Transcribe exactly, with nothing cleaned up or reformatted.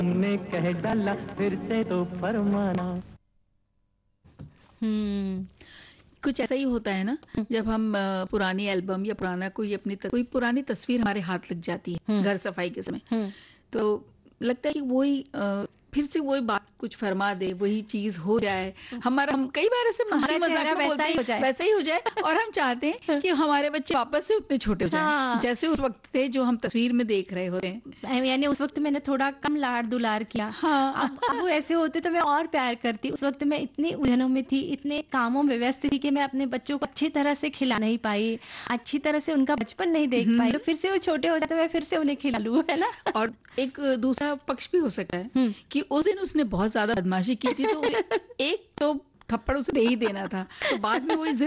तुमने कह डाला फिर से तो फरमाना। हम्म। कुछ ऐसा ही होता है ना, जब हम अ, पुरानी एल्बम या पुराना कोई अपनी त, कोई पुरानी तस्वीर हमारे हाथ लग जाती है घर सफाई के समय, तो लगता है कि वही अ, फिर से वही बात कुछ फरमा दे, वही चीज हो जाए। हमारा हम कई बार ऐसे हमारा मजाक चेहरा में बोलते वैसा ही हो हैं जाए। वैसा ही हो जाए, और हम चाहते हैं कि हमारे बच्चे वापस से उतने छोटे हो जाएं, हाँ। जैसे उस वक्त थे जो हम तस्वीर में देख रहे होते हैं। यानी उस वक्त मैंने थोड़ा कम लाड़ दुलार किया। हाँ। अब अब वो ऐसे होते तो मैं और प्यार करती। उस वक्त मैं इतनी उलझनों में थी, इतने कामों में व्यस्त थी कि मैं अपने बच्चों को अच्छी तरह से खिला नहीं पाई, अच्छी तरह से उनका बचपन नहीं देख पाई। तो फिर से वो छोटे हो जाते, मैं फिर से उन्हें खिला लूं, है ना। और एक दूसरा पक्ष भी हो सकता है कि उस दिन उसने बहुत ज्यादा बदमाशी की थी, तो एक तो थप्पड़ उसे दे ही देना था, तो बाद में वो